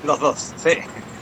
Los dos, sí.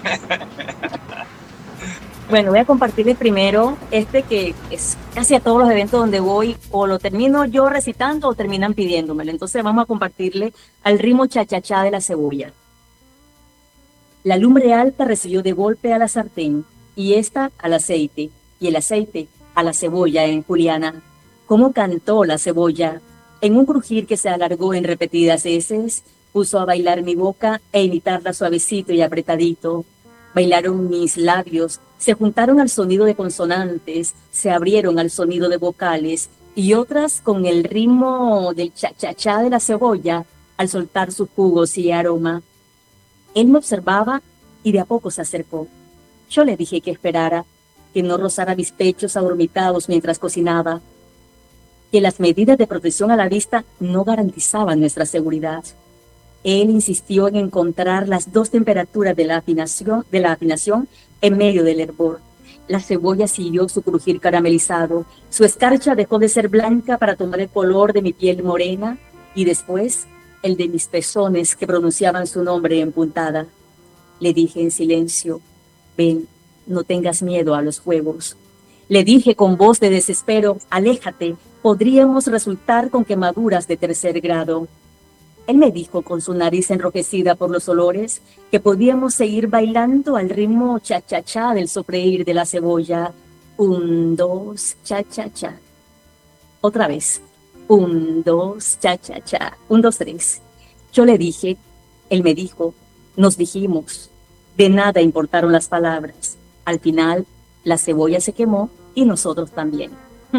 Bueno, voy a compartirles primero este que es casi a todos los eventos donde voy, o lo termino yo recitando o terminan pidiéndomelo. Entonces vamos a compartirle al ritmo cha-cha-cha de la cebolla. La lumbre alta recibió de golpe a la sartén, y ésta al aceite, y el aceite a la cebolla en Juliana. ¿Cómo cantó la cebolla? En un crujir que se alargó en repetidas heces, puso a bailar mi boca e imitarla suavecito y apretadito. Bailaron mis labios, se juntaron al sonido de consonantes, se abrieron al sonido de vocales, y otras con el ritmo del cha-cha-cha de la cebolla, al soltar sus jugos y aroma. Él me observaba y de a poco se acercó. Yo le dije que esperara, que no rozara mis pechos adormitados mientras cocinaba, que las medidas de protección a la vista no garantizaban nuestra seguridad. Él insistió en encontrar las dos temperaturas de la afinación en medio del hervor. La cebolla siguió su crujir caramelizado, su escarcha dejó de ser blanca para tomar el color de mi piel morena y después el de mis pezones que pronunciaban su nombre en puntada. Le dije en silencio, ven, no tengas miedo a los juegos. Le dije con voz de desespero, aléjate, podríamos resultar con quemaduras de tercer grado. Él me dijo con su nariz enrojecida por los olores que podíamos seguir bailando al ritmo cha-cha-cha del sofreír de la cebolla. Un, dos, cha-cha-cha. Otra vez. Un, dos, cha-cha-cha. Un, dos, tres. Yo le dije, él me dijo, nos dijimos. De nada importaron las palabras. Al final, la cebolla se quemó y nosotros también.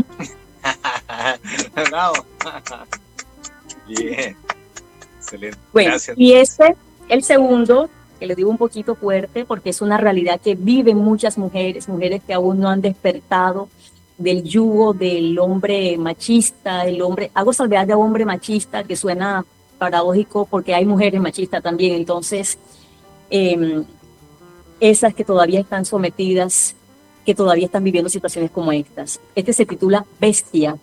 Bravo. Bien. Excelente. Bueno, Gracias. y el segundo, que le digo un poquito fuerte, porque es una realidad que viven muchas mujeres, mujeres que aún no han despertado del yugo del hombre machista, hago salvedad de hombre machista, que suena paradójico porque hay mujeres machistas también, entonces, esas que todavía están sometidas, que todavía están viviendo situaciones como estas. Este se titula Bestia.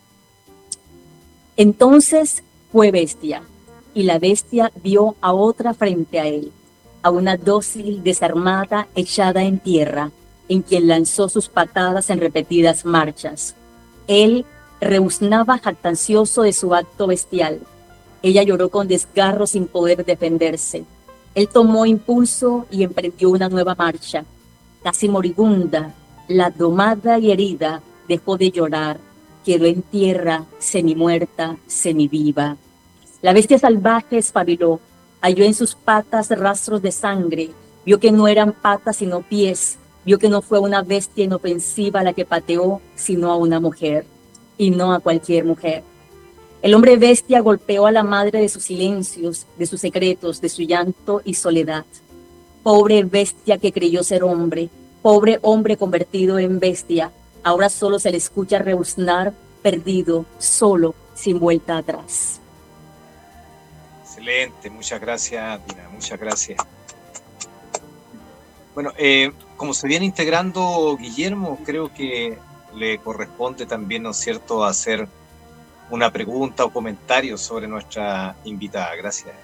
Entonces fue bestia, y la bestia vio a otra frente a él, a una dócil desarmada echada en tierra, en quien lanzó sus patadas en repetidas marchas. Él rebuznaba jactancioso de su acto bestial. Ella lloró con desgarro sin poder defenderse. Él tomó impulso y emprendió una nueva marcha. Casi moribunda, la domada y herida dejó de llorar, quedó en tierra, semimuerta, semiviva. La bestia salvaje espabiló, halló en sus patas rastros de sangre, vio que no eran patas sino pies, vio que no fue una bestia inofensiva la que pateó, sino a una mujer, y no a cualquier mujer. El hombre bestia golpeó a la madre de sus silencios, de sus secretos, de su llanto y soledad. Pobre bestia que creyó ser hombre, pobre hombre convertido en bestia, ahora solo se le escucha rebuznar, perdido, solo, sin vuelta atrás. Excelente. Muchas gracias, Dina. Muchas gracias. Bueno, como se viene integrando Guillermo, creo que le corresponde también, ¿no es cierto?, hacer una pregunta o comentario sobre nuestra invitada. Gracias.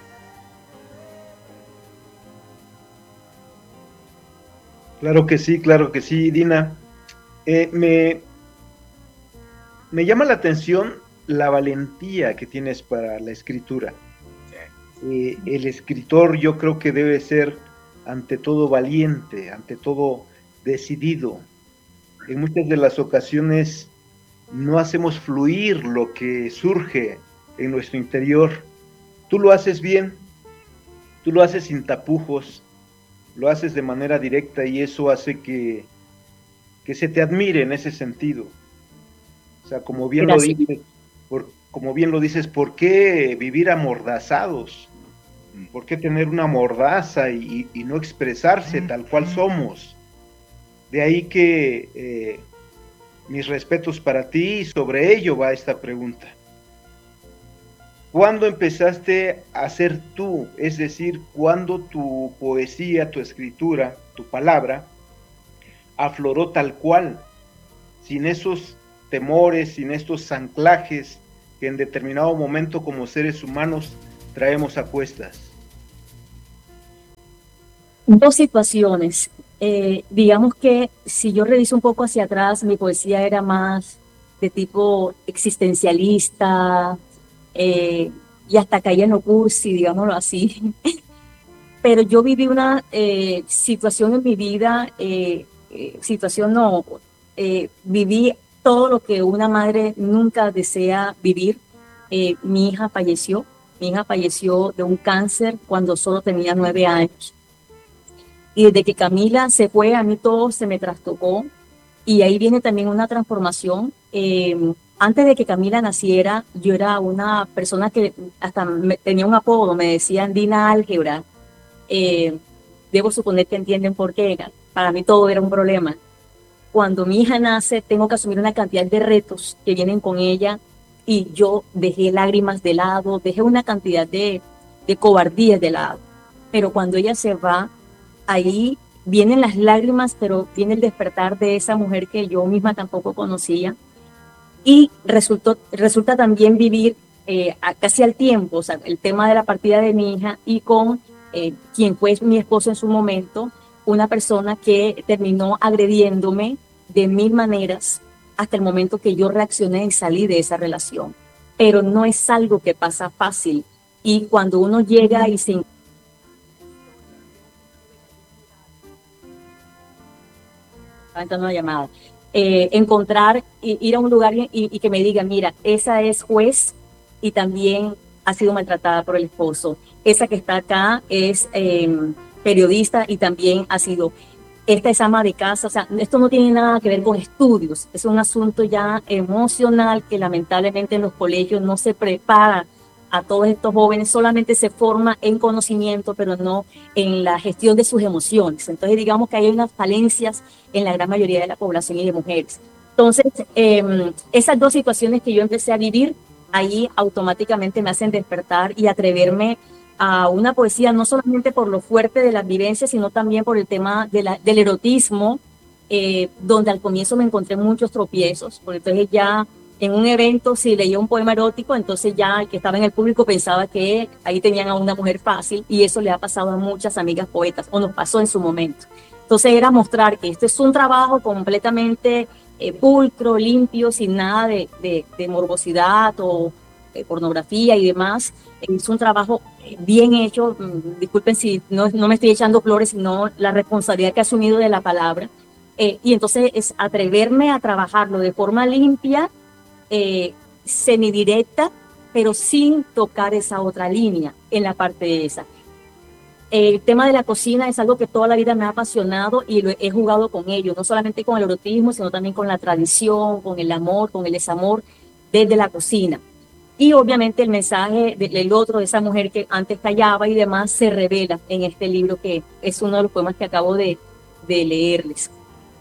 Claro que sí, Dina. Me llama la atención la valentía que tienes para la escritura. El escritor yo creo que debe ser ante todo valiente, ante todo decidido. En muchas de las ocasiones no hacemos fluir lo que surge en nuestro interior. Tú lo haces bien, tú lo haces sin tapujos, lo haces de manera directa y eso hace que se te admire en ese sentido. O sea, como bien lo dices, ¿por qué vivir amordazados? ¿Por qué tener una mordaza y no expresarse tal cual somos? De ahí que mis respetos para ti y sobre ello va esta pregunta. ¿Cuándo empezaste a ser tú? Es decir, ¿cuándo tu poesía, tu escritura, tu palabra afloró tal cual, sin esos temores, sin estos anclajes que en determinado momento como seres humanos traemos a cuestas? Dos situaciones. Digamos que si yo reviso un poco hacia atrás, mi poesía era más de tipo existencialista, y hasta caía en lo cursi, digámoslo así. Pero yo viví una situación en mi vida, situación no, viví todo lo que una madre nunca desea vivir. Mi hija falleció de un cáncer cuando solo tenía 9 años. Y desde que Camila se fue, a mí todo se me trastocó. Y ahí viene también una transformación. Antes de que Camila naciera, yo era una persona que hasta tenía un apodo, me decían Dina Álgebra. Eh, Debo suponer que entienden por qué. Para mí todo era un problema. Cuando mi hija nace, tengo que asumir una cantidad de retos que vienen con ella y yo dejé lágrimas de lado, dejé una cantidad de cobardías de lado. Pero cuando ella se va, ahí vienen las lágrimas, pero viene el despertar de esa mujer que yo misma tampoco conocía. Y resulta también vivir casi al tiempo, o sea, el tema de la partida de mi hija y con quien fue mi esposo en su momento, una persona que terminó agrediéndome de mil maneras hasta el momento que yo reaccioné y salí de esa relación. Pero no es algo que pasa fácil. Y cuando uno llega y se una llamada, encontrar, ir a un lugar y que me diga, mira, esa es juez y también ha sido maltratada por el esposo. Esa que está acá es periodista y también ha sido, esta es ama de casa. O sea, esto no tiene nada que ver con estudios, es un asunto ya emocional que lamentablemente en los colegios no se prepara a todos estos jóvenes, solamente se forma en conocimiento, pero no en la gestión de sus emociones. Entonces, digamos que hay unas falencias en la gran mayoría de la población y de mujeres. Entonces, esas dos situaciones que yo empecé a vivir, ahí automáticamente me hacen despertar y atreverme a una poesía, no solamente por lo fuerte de las vivencias, sino también por el tema del erotismo, donde al comienzo me encontré muchos tropiezos, porque entonces ya en un evento, si leía un poema erótico, entonces ya el que estaba en el público pensaba que ahí tenían a una mujer fácil, y eso le ha pasado a muchas amigas poetas, o nos pasó en su momento. Entonces era mostrar que este es un trabajo completamente pulcro, limpio, sin nada de morbosidad o pornografía y demás. Es un trabajo bien hecho. Disculpen si no me estoy echando flores, sino la responsabilidad que he asumido de la palabra. Y entonces es atreverme a trabajarlo de forma limpia, semidirecta, pero sin tocar esa otra línea en la parte de esa. El tema de la cocina es algo que toda la vida me ha apasionado y lo he jugado con ello, no solamente con el erotismo, sino también con la tradición, con el amor, con el desamor desde la cocina. Y obviamente el mensaje del otro, de esa mujer que antes callaba y demás, se revela en este libro, que es uno de los poemas que acabo de leerles.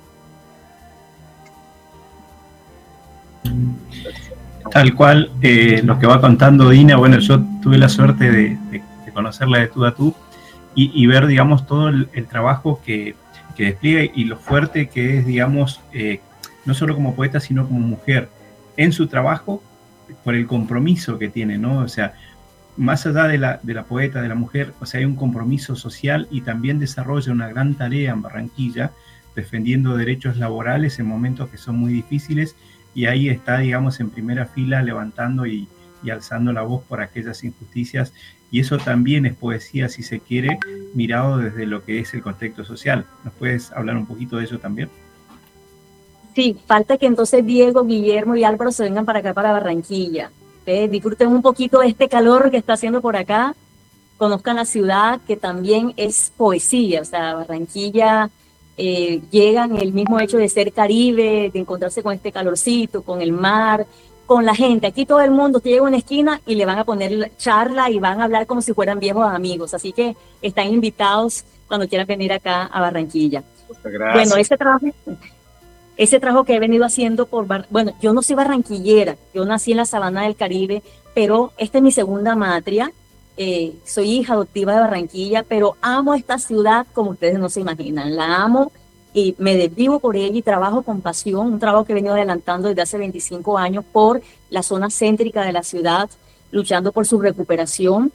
Tal cual, lo que va contando Dina. Bueno, yo tuve la suerte de conocerla de tú a tú y ver, digamos, todo el trabajo que despliega y lo fuerte que es, digamos, no solo como poeta, sino como mujer en su trabajo, por el compromiso que tiene, ¿no? O sea, más allá de la poeta, de la mujer, o sea, hay un compromiso social y también desarrolla una gran tarea en Barranquilla, defendiendo derechos laborales en momentos que son muy difíciles. Y ahí está, digamos, en primera fila levantando y alzando la voz por aquellas injusticias. Y eso también es poesía, si se quiere, mirado desde lo que es el contexto social. ¿Nos puedes hablar un poquito de eso también? Sí, falta que entonces Diego, Guillermo y Álvaro se vengan para acá, para Barranquilla. Disfruten un poquito de este calor que está haciendo por acá. Conozcan la ciudad, que también es poesía. O sea, Barranquilla... llegan el mismo hecho de ser Caribe, de encontrarse con este calorcito, con el mar, con la gente. Aquí todo el mundo te llega a una esquina y le van a poner charla y van a hablar como si fueran viejos amigos. Así que están invitados cuando quieran venir acá a Barranquilla. Muchas gracias. Bueno, ese trabajo que he venido haciendo bueno, yo no soy barranquillera, yo nací en la Sabana del Caribe, pero esta es mi segunda matria. Soy hija adoptiva de Barranquilla, pero amo esta ciudad como ustedes no se imaginan. La amo y me desvivo por ella y trabajo con pasión, un trabajo que he venido adelantando desde hace 25 años por la zona céntrica de la ciudad, luchando por su recuperación.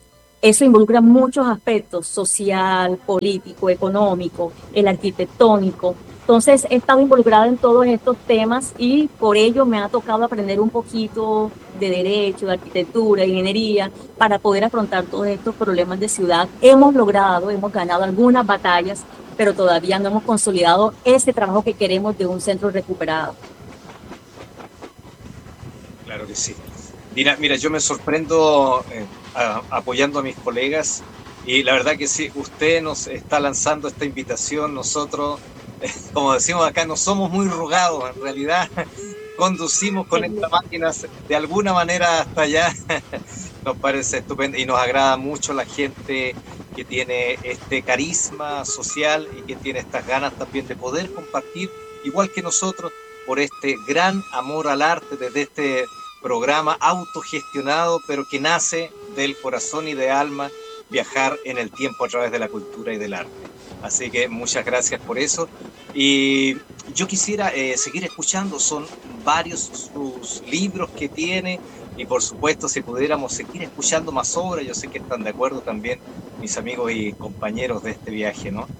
Eso involucra muchos aspectos: social, político, económico, el arquitectónico. Entonces he estado involucrada en todos estos temas y por ello me ha tocado aprender un poquito de derecho, de arquitectura, de ingeniería, para poder afrontar todos estos problemas de ciudad. Hemos ganado algunas batallas, pero todavía no hemos consolidado ese trabajo que queremos de un centro recuperado. Claro que sí. Mira, yo me sorprendo apoyando a mis colegas y la verdad que sí, usted nos está lanzando esta invitación. Nosotros, como decimos acá, no somos muy rogados, en realidad conducimos con esta máquina de alguna manera hasta allá. Nos parece estupendo y nos agrada mucho la gente que tiene este carisma social y que tiene estas ganas también de poder compartir, igual que nosotros, por este gran amor al arte desde este programa autogestionado, pero que nace del corazón y de alma, viajar en el tiempo a través de la cultura y del arte. Así que muchas gracias por eso. Y yo quisiera seguir escuchando, son varios sus libros que tiene, y por supuesto si pudiéramos seguir escuchando más obras, yo sé que están de acuerdo también mis amigos y compañeros de este viaje, ¿no?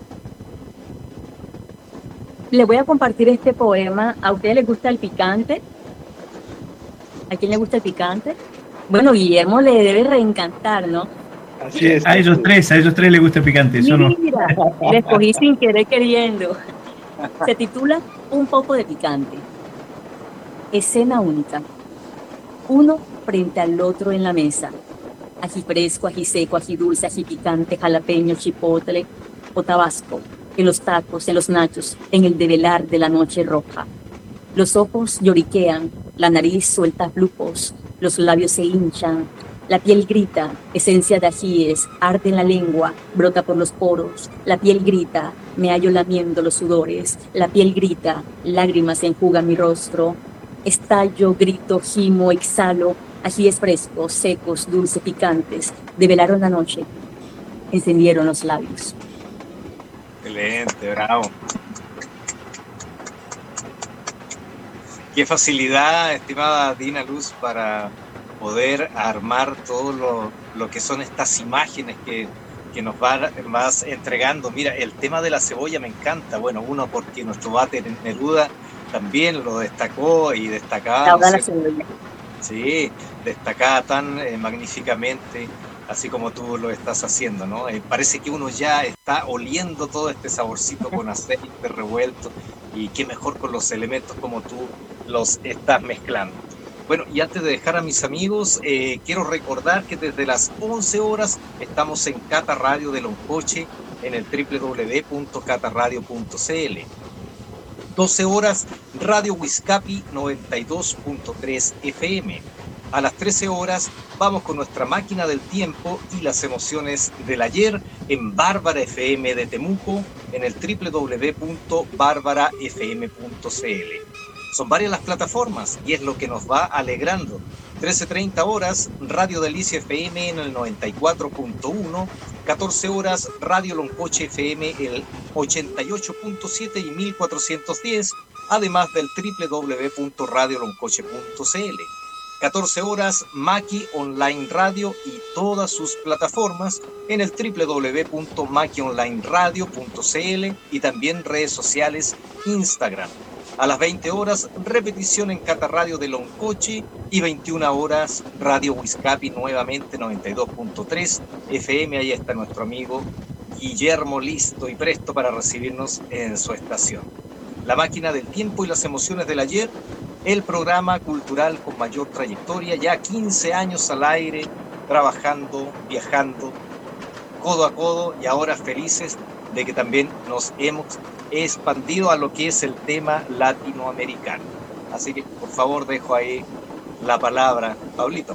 Le voy a compartir este poema. ¿A ustedes les gusta el picante? ¿A quién le gusta el picante? Bueno, Guillermo le debe reencantar, ¿no? Así es. A ellos tres les gusta el picante. Eso no. Mira, le escogí sin querer queriendo. Se titula Un poco de picante. Escena única. Uno frente al otro en la mesa. Ají fresco, ají seco, ají dulce, ají picante, jalapeño, chipotle o tabasco. En los tacos, en los nachos, en el develar de la noche roja. Los ojos lloriquean, la nariz suelta flujos, los labios se hinchan, la piel grita, esencia de ajíes, arde en la lengua, brota por los poros, la piel grita, me hallo lamiendo los sudores, la piel grita, lágrimas enjugan mi rostro, estallo, grito, gimo, exhalo, ajíes frescos, secos, dulces, picantes, develaron la noche, encendieron los labios. Excelente, bravo. Qué facilidad, estimada Dina Luz, para poder armar todo lo que son estas imágenes que nos vas entregando. Mira, el tema de la cebolla me encanta. Bueno, uno porque nuestro Bate Neruda también lo destacó y destacaba. La cebolla. Sí, destacada tan magníficamente, así como tú lo estás haciendo, ¿no? Parece que uno ya está oliendo todo este saborcito con aceite revuelto, y qué mejor con los elementos como tú los estás mezclando. Bueno, y antes de dejar a mis amigos, quiero recordar que desde las 11 horas estamos en Cata Radio de Loncoche, en el www.cataradio.cl. 12 horas, Radio Huizcapi 92.3 FM. A las 13 horas vamos con nuestra máquina del tiempo y las emociones del ayer en Bárbara FM de Temuco, en el www.barbarafm.cl. Son varias las plataformas y es lo que nos va alegrando. 13:30 horas, Radio Delicia FM en el 94.1, 14 horas, Radio Loncoche FM el 88.7 y 1410, además del www.radioloncoche.cl. 14 horas, Maki Online Radio y todas sus plataformas en el www.makionlineradio.cl y también redes sociales, Instagram. A las 20 horas, repetición en Cata Radio de Loncoche, y 21 horas, Radio Huizcapi nuevamente 92.3 FM. Ahí está nuestro amigo Guillermo listo y presto para recibirnos en su estación. La máquina del tiempo y las emociones del ayer, el programa cultural con mayor trayectoria, ya 15 años al aire, trabajando, viajando, codo a codo, y ahora felices de que también nos hemos expandido a lo que es el tema latinoamericano. Así que, por favor, dejo ahí la palabra, Pablito.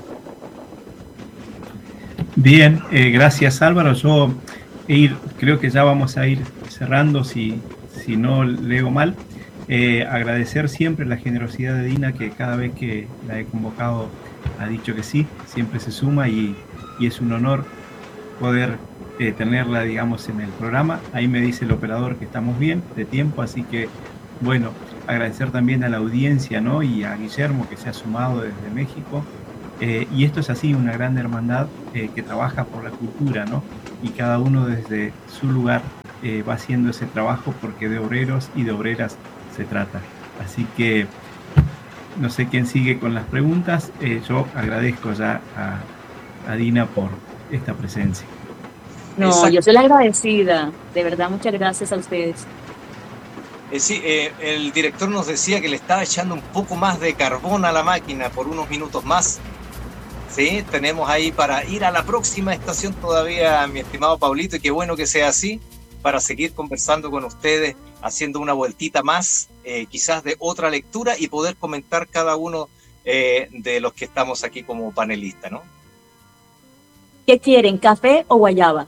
Bien, gracias Álvaro. Yo creo que ya vamos a ir cerrando, si no leo mal. Agradecer siempre la generosidad de Dina, que cada vez que la he convocado ha dicho que sí, siempre se suma, y es un honor poder tenerla, digamos, en el programa. Ahí me dice el operador que estamos bien de tiempo, así que, bueno, agradecer también a la audiencia, ¿no? Y a Guillermo, que se ha sumado desde México. Y esto es así, una gran hermandad que trabaja por la cultura, ¿no? Y cada uno desde su lugar va haciendo ese trabajo porque de obreros y de obreras se trata. Así que no sé quién sigue con las preguntas. Yo agradezco ya a Dina por esta presencia. No, Exacto. yo soy la agradecida. De verdad, muchas gracias a ustedes. Sí, el director nos decía que le estaba echando un poco más de carbón a la máquina por unos minutos más. Sí, tenemos ahí para ir a la próxima estación todavía, mi estimado Pablito, y qué bueno que sea así, para seguir conversando con ustedes, haciendo una vueltita más, quizás de otra lectura, y poder comentar cada uno de los que estamos aquí como panelistas, ¿no? ¿Qué quieren, café o guayaba?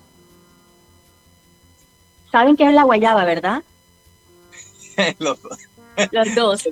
¿Saben qué es la guayaba, verdad? Los dos. Los dos.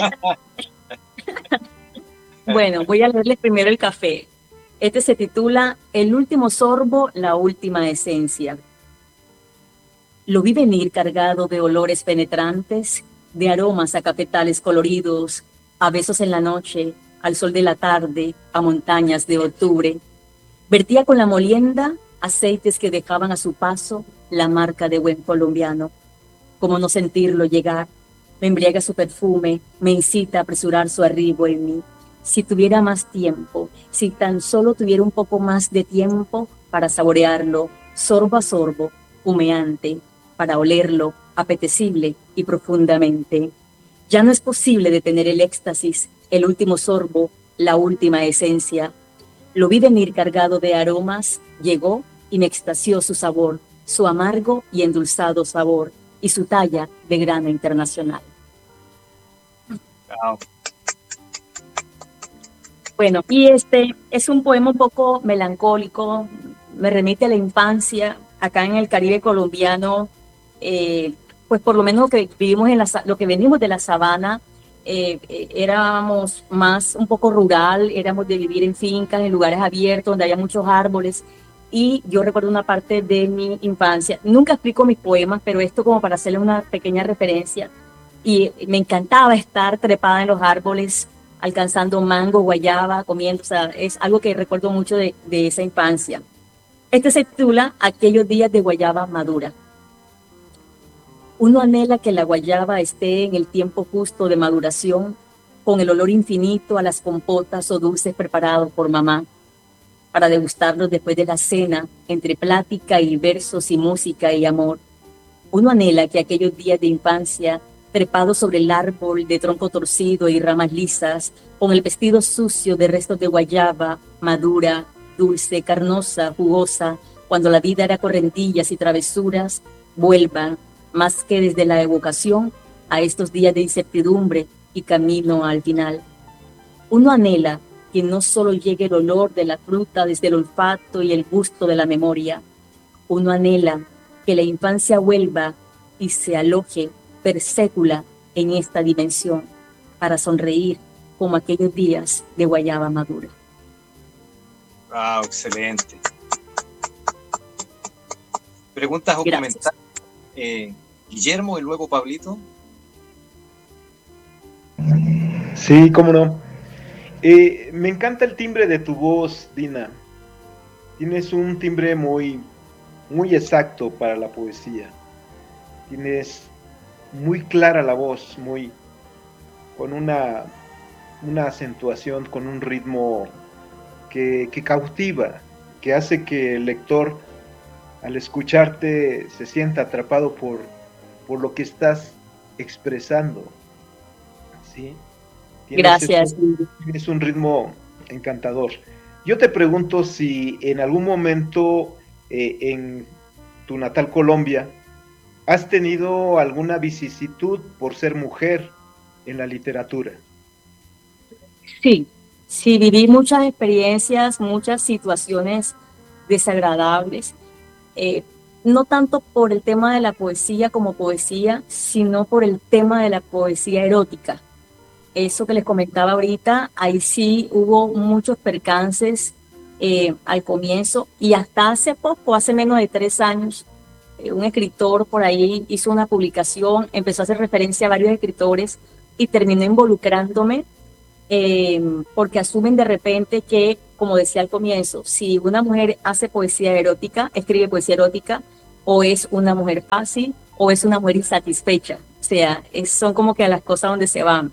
Bueno, voy a leerles primero el café. Este se titula El último sorbo, la última esencia. Lo vi venir cargado de olores penetrantes, de aromas a cafetales coloridos, a besos en la noche, al sol de la tarde, a montañas de octubre. Vertía con la molienda aceites que dejaban a su paso la marca de buen colombiano. Cómo no sentirlo llegar. Me embriaga su perfume, me incita a apresurar su arribo en mí. Si tuviera más tiempo, si tan solo tuviera un poco más de tiempo para saborearlo, sorbo a sorbo, humeante, para olerlo, apetecible y profundamente. Ya no es posible detener el éxtasis, el último sorbo, la última esencia. Lo vi venir cargado de aromas, llegó y me extasió su sabor, su amargo y endulzado sabor, y su talla de grano internacional. Wow. Bueno, y este es un poema un poco melancólico, me remite a la infancia, acá en el Caribe colombiano, pues por lo menos lo que vivimos lo que venimos de la sabana, éramos más un poco rural, éramos de vivir en fincas, en lugares abiertos, donde había muchos árboles, y yo recuerdo una parte de mi infancia, nunca explico mis poemas, pero esto como para hacerle una pequeña referencia, y me encantaba estar trepada en los árboles, alcanzando mango, guayaba, comiendo, o sea, es algo que recuerdo mucho de esa infancia. Este se titula Aquellos días de guayaba madura. Uno anhela que la guayaba esté en el tiempo justo de maduración, con el olor infinito a las compotas o dulces preparados por mamá, para degustarlos después de la cena, entre plática y versos y música y amor. Uno anhela que aquellos días de infancia, trepados sobre el árbol de tronco torcido y ramas lisas, con el vestido sucio de restos de guayaba, madura, dulce, carnosa, jugosa, cuando la vida era correntillas y travesuras, vuelvan, más que desde la evocación, a estos días de incertidumbre y camino al final. Uno anhela que no solo llegue el olor de la fruta desde el olfato y el gusto de la memoria. Uno anhela que la infancia vuelva y se aloje per sécula en esta dimensión para sonreír como aquellos días de guayaba madura. Wow, excelente. ¿Preguntas o comentarios? Guillermo y luego Pablito. Sí, cómo no. Me encanta el timbre de tu voz, Dina. Tienes un timbre muy, muy exacto para la poesía. Tienes muy clara la voz, muy con una acentuación, con un ritmo que cautiva, que hace que el lector, al escucharte, se sienta atrapado por lo que estás expresando. ¿Sí? Gracias. Tienes un ritmo encantador. Yo te pregunto si en algún momento en tu natal Colombia has tenido alguna vicisitud por ser mujer en la literatura. Sí, viví muchas experiencias, muchas situaciones desagradables, no tanto por el tema de la poesía como poesía, sino por el tema de la poesía erótica. Eso que les comentaba ahorita, ahí sí hubo muchos percances al comienzo, y hasta hace poco, hace menos de 3 años, un escritor por ahí hizo una publicación, empezó a hacer referencia a varios escritores y terminó involucrándome porque asumen de repente que, como decía al comienzo, si una mujer hace poesía erótica, escribe poesía erótica, o es una mujer fácil, o es una mujer insatisfecha. O sea, son como que las cosas donde se van.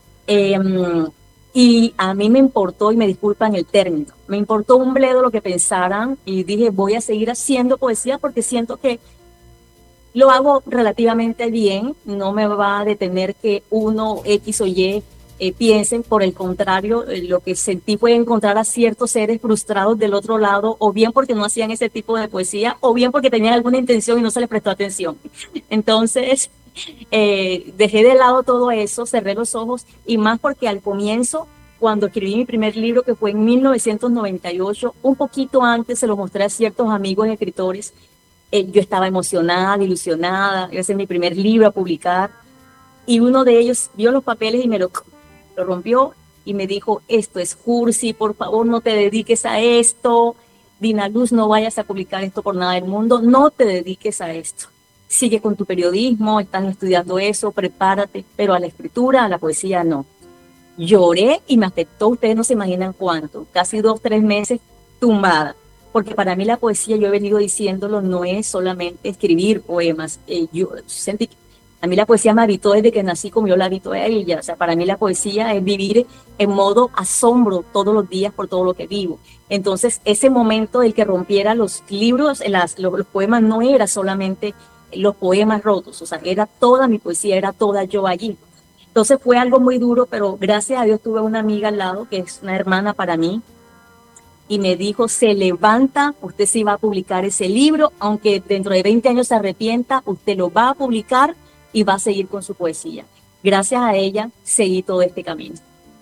Y a mí me importó, y me disculpan el término, me importó un bledo lo que pensaran, y dije, voy a seguir haciendo poesía porque siento que lo hago relativamente bien, no me va a detener que uno, X o Y, piensen. Por el contrario, lo que sentí fue encontrar a ciertos seres frustrados del otro lado, o bien porque no hacían ese tipo de poesía, o bien porque tenían alguna intención y no se les prestó atención. Entonces, dejé de lado todo eso, cerré los ojos, y más porque al comienzo, cuando escribí mi primer libro, que fue en 1998, un poquito antes se lo mostré a ciertos amigos escritores, yo estaba emocionada, ilusionada, iba a ser mi primer libro a publicar, y uno de ellos vio los papeles y me lo rompió y me dijo, esto es cursi, por favor no te dediques a esto, Dina Luz, no vayas a publicar esto por nada del mundo, no te dediques a esto, sigue con tu periodismo, estás estudiando eso, prepárate, pero a la escritura, a la poesía no. Lloré y me afectó, ustedes no se imaginan cuánto, casi 2, 3 meses tumbada, porque para mí la poesía, yo he venido diciéndolo, no es solamente escribir poemas. Yo sentí que a mí la poesía me habitó desde que nací, como yo la habito a ella. O sea, para mí la poesía es vivir en modo asombro todos los días por todo lo que vivo. Entonces, ese momento del que rompiera los libros, los poemas, no era solamente los poemas rotos, o sea, era toda mi poesía, era toda yo allí. Entonces fue algo muy duro, pero gracias a Dios tuve una amiga al lado, que es una hermana para mí, y me dijo, se levanta, usted sí va a publicar ese libro, aunque dentro de 20 años se arrepienta, usted lo va a publicar y va a seguir con su poesía. Gracias a ella seguí todo este camino.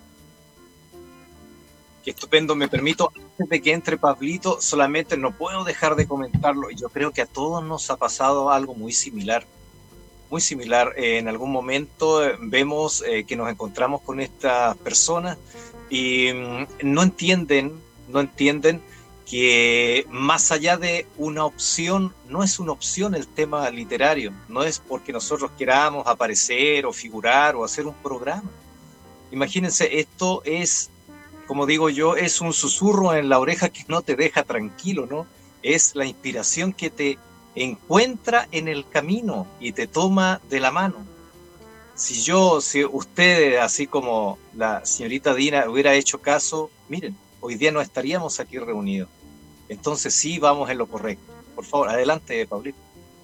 Qué estupendo. Me permito, antes de que entre Pablito, solamente no puedo dejar de comentarlo. Yo creo que a todos nos ha pasado algo muy similar. Muy similar. En algún momento vemos que nos encontramos con estas personas y no entienden que más allá de una opción, no es una opción el tema literario, no es porque nosotros queramos aparecer o figurar o hacer un programa. Imagínense, esto es, como digo yo, es un susurro en la oreja que no te deja tranquilo, ¿no? Es la inspiración que te encuentra en el camino y te toma de la mano. Si usted, así como la señorita Dina, hubiera hecho caso, miren, hoy día no estaríamos aquí reunidos. Entonces sí vamos en lo correcto. Por favor, adelante, Pablito.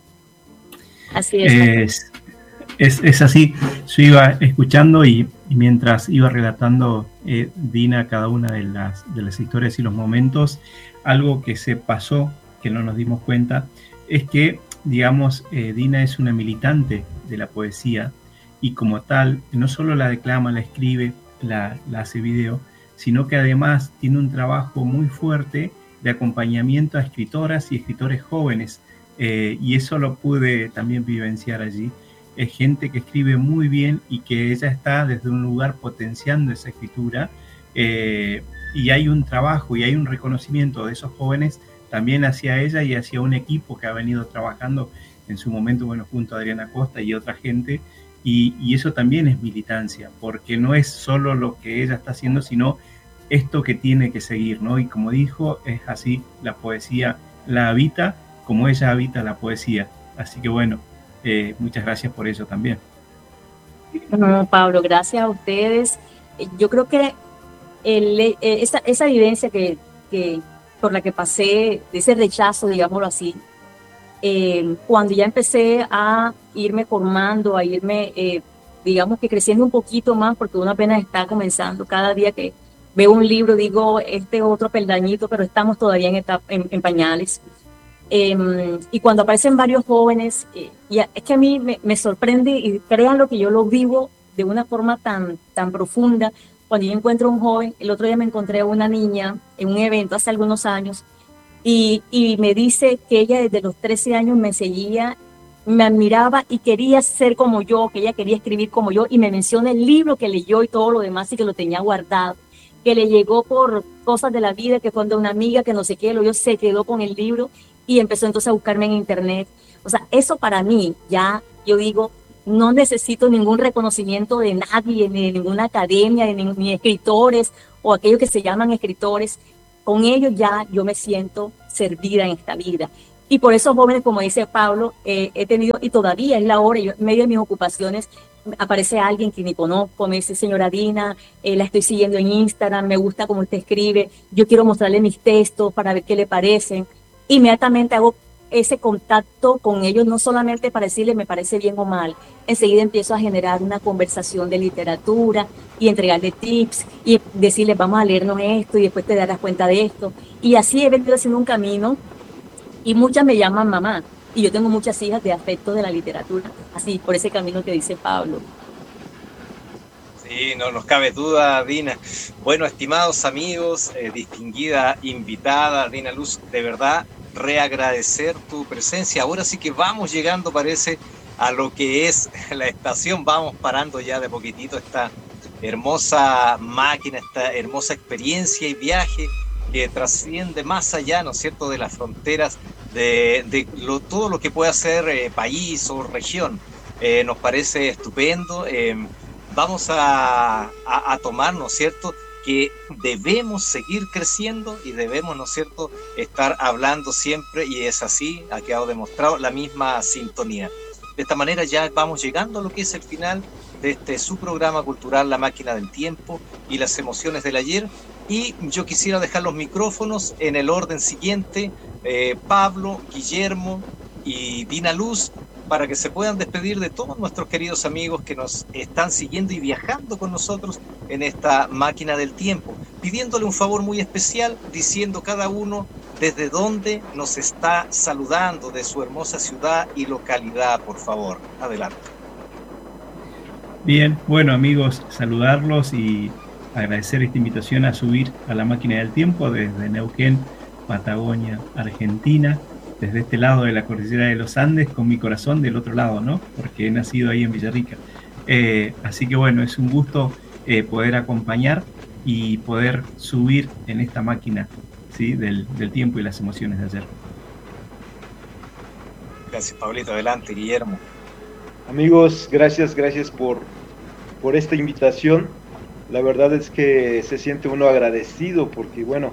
Así es. Es así. Yo iba escuchando y mientras iba relatando Dina cada una de las historias y los momentos, algo que se pasó, que no nos dimos cuenta, es que, digamos, Dina es una militante de la poesía y como tal, no solo la declama, la escribe, la hace video, sino que además tiene un trabajo muy fuerte de acompañamiento a escritoras y escritores jóvenes, y eso lo pude también vivenciar allí. Es gente que escribe muy bien y que ella está desde un lugar potenciando esa escritura, y hay un trabajo y hay un reconocimiento de esos jóvenes también hacia ella y hacia un equipo que ha venido trabajando en su momento, bueno, junto a Adriana Costa y otra gente, y eso también es militancia, porque no es solo lo que ella está haciendo, sino esto que tiene que seguir, ¿no? Y como dijo, es así, la poesía la habita como ella habita la poesía. Así que bueno, muchas gracias por eso también. No, Pablo, gracias a ustedes. Yo creo que esa vivencia que por la que pasé, de ese rechazo, digámoslo así, cuando ya empecé a irme formando, a irme, digamos que creciendo un poquito más, porque uno apenas está comenzando. Cada día que veo un libro digo, este otro peldañito, pero estamos todavía en pañales. Y cuando aparecen varios jóvenes, es que a mí me sorprende, y créanlo que yo lo vivo de una forma tan profunda. Cuando yo encuentro a un joven, el otro día me encontré a una niña en un evento hace algunos años, y me dice que ella desde los 13 años me seguía, me admiraba y quería ser como yo, que ella quería escribir como yo, y me menciona el libro que leyó y todo lo demás, y que lo tenía guardado, que le llegó por cosas de la vida, que cuando una amiga que no sé qué, lo se quedó con el libro y empezó entonces a buscarme en internet. O sea, eso para mí, ya yo digo, no necesito ningún reconocimiento de nadie, ni de ninguna academia, ni escritores o aquellos que se llaman escritores. Con ellos ya yo me siento servida en esta vida. Y por esos jóvenes, como dice Pablo, he tenido, y todavía es la hora, yo, en medio de mis ocupaciones, aparece alguien que ni conozco, me dice, señora Dina, la estoy siguiendo en Instagram, me gusta cómo usted escribe, yo quiero mostrarle mis textos para ver qué le parecen. Inmediatamente hago ese contacto con ellos, no solamente para decirles me parece bien o mal, enseguida empiezo a generar una conversación de literatura y entregarle tips y decirles vamos a leernos esto y después te darás cuenta de esto. Y así he venido haciendo un camino y muchas me llaman mamá. Y yo tengo muchas hijas de afecto de la literatura, así por ese camino que dice Pablo. Sí, no nos cabe duda, Dina. Bueno, estimados amigos, distinguida invitada, Dina Luz, de verdad, reagradecer tu presencia. Ahora sí que vamos llegando, parece, a lo que es la estación. Vamos parando ya de poquitito esta hermosa máquina, esta hermosa experiencia y viaje que trasciende más allá, ¿no es cierto?, de las fronteras de todo lo que puede hacer país o región. Nos parece estupendo. Vamos a tomar, ¿no es cierto?, que debemos seguir creciendo y debemos, ¿no es cierto?, estar hablando siempre, y es así, ha quedado demostrado, la misma sintonía. De esta manera ya vamos llegando a lo que es el final de su programa cultural La Máquina del Tiempo y las emociones del ayer. Y yo quisiera dejar los micrófonos en el orden siguiente, Pablo, Guillermo y Dina Luz, para que se puedan despedir de todos nuestros queridos amigos que nos están siguiendo y viajando con nosotros en esta máquina del tiempo, pidiéndole un favor muy especial, diciendo cada uno desde dónde nos está saludando, de su hermosa ciudad y localidad, por favor. Adelante. Bien, bueno amigos, saludarlos y agradecer esta invitación a subir a la máquina del tiempo desde Neuquén, Patagonia, Argentina, desde este lado de la cordillera de los Andes, con mi corazón del otro lado, ¿no? Porque he nacido ahí en Villarrica. Así que bueno, es un gusto poder acompañar y poder subir en esta máquina, ¿sí?, del tiempo y las emociones de ayer. Gracias, Pablito. Adelante, Guillermo. Amigos, gracias por esta invitación. La verdad es que se siente uno agradecido porque, bueno,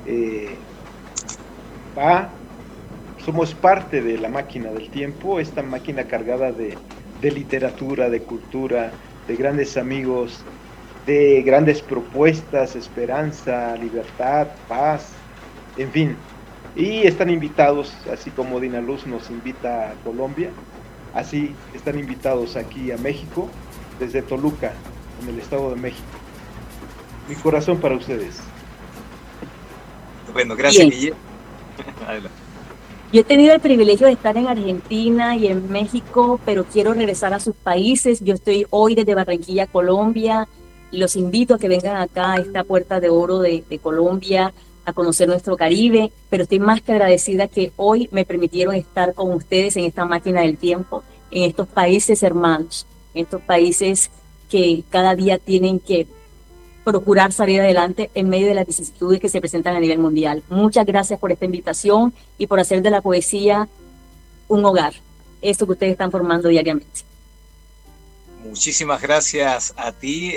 somos parte de la máquina del tiempo, esta máquina cargada de literatura, de cultura, de grandes amigos, de grandes propuestas, esperanza, libertad, paz, en fin. Y están invitados, así como Dina Luz nos invita a Colombia, así están invitados aquí a México, desde Toluca, en el Estado de México. Mi corazón para ustedes. Bueno, gracias, Guillermo. Yo he tenido el privilegio de estar en Argentina y en México, pero quiero regresar a sus países. Yo estoy hoy desde Barranquilla, Colombia. Los invito a que vengan acá a esta Puerta de Oro de Colombia, a conocer nuestro Caribe, pero estoy más que agradecida que hoy me permitieron estar con ustedes en esta máquina del tiempo, en estos países hermanos, en estos países que cada día tienen que procurar salir adelante en medio de las vicisitudes que se presentan a nivel mundial. Muchas gracias por esta invitación y por hacer de la poesía un hogar, esto que ustedes están formando diariamente. Muchísimas gracias a ti,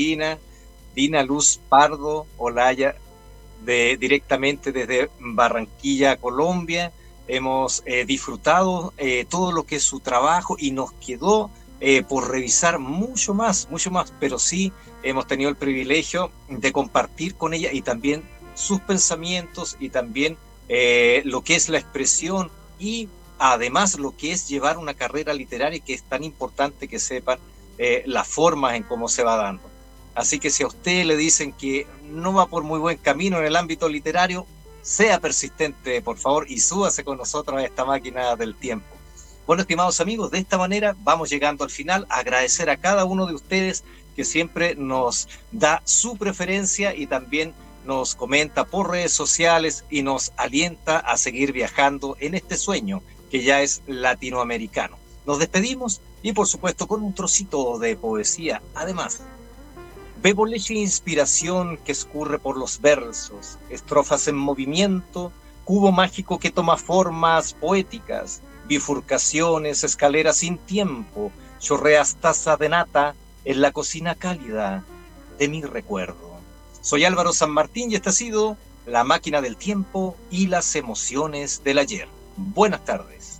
Dina Luz Pardo Olaya, directamente desde Barranquilla, Colombia. Hemos disfrutado todo lo que es su trabajo y nos quedó por revisar mucho más, pero sí hemos tenido el privilegio de compartir con ella y también sus pensamientos y también lo que es la expresión y además lo que es llevar una carrera literaria, que es tan importante que sepan las formas en cómo se va dando. Así que si a usted le dicen que no va por muy buen camino en el ámbito literario, sea persistente, por favor, y súbase con nosotros a esta máquina del tiempo. Bueno, estimados amigos, de esta manera vamos llegando al final. Agradecer a cada uno de ustedes que siempre nos da su preferencia y también nos comenta por redes sociales y nos alienta a seguir viajando en este sueño que ya es latinoamericano. Nos despedimos y por supuesto con un trocito de poesía. Además, bebo leche e inspiración que escurre por los versos, estrofas en movimiento, cubo mágico que toma formas poéticas, bifurcaciones, escaleras sin tiempo, chorreas taza de nata en la cocina cálida de mi recuerdo. Soy Álvaro San Martín y esta ha sido La Máquina del Tiempo y las Emociones del Ayer. Buenas tardes.